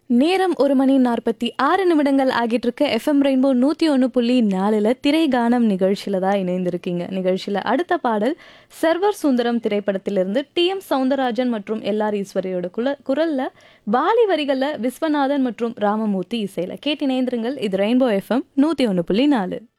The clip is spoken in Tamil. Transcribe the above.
நேரம் 1:46 ஆகிட்டு இருக்க எஃப்எம் ரெயின்போ 101.4 திரை கானம் நிகழ்ச்சியில தான் இணைந்திருக்கீங்க. நிகழ்ச்சியில அடுத்த பாடல் சர்வர் சுந்தரம் திரைப்படத்திலிருந்து டி.எம். சௌந்தரராஜன் மற்றும் எல்.ஆர். ஈஸ்வரியோட குரல்ல பாலி வரிகள்ல விஸ்வநாதன் மற்றும் ராமமூர்த்தி இசையில கேட்டு இணைந்திருங்கள். இது ரெயின்போ எஃப்எம் 101.4.